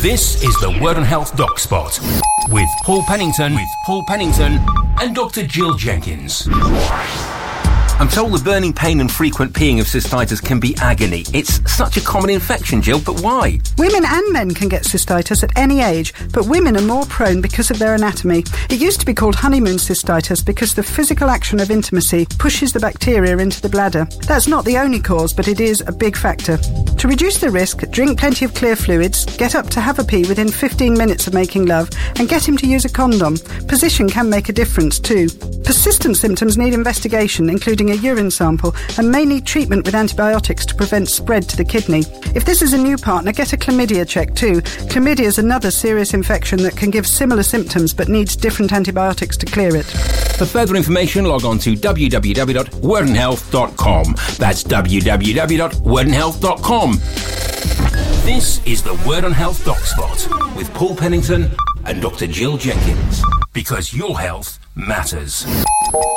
This is the Word on Health Doc Spot with Paul Pennington and Dr. Jill Jenkins. I'm told the burning pain and frequent peeing of cystitis can be agony. It's such a common infection, Jill, but why? Women and men can get cystitis at any age, but women are more prone because of their anatomy. It used to be called honeymoon cystitis because the physical action of intimacy pushes the bacteria into the bladder. That's not the only cause, but it is a big factor. To reduce the risk, drink plenty of clear fluids, get up to have a pee within 15 minutes of making love, and get him to use a condom. Position can make a difference too. Persistent symptoms need investigation, including a urine sample, and may need treatment with antibiotics to prevent spread to the kidney. If this is a new partner, get a chlamydia check too. Chlamydia is another serious infection that can give similar symptoms but needs different antibiotics to clear it. For further information, log on to www.wordonhealth.com. That's www.wordonhealth.com. This is the Word on Health Doc Spot with Paul Pennington and Dr. Jill Jenkins, because your health matters.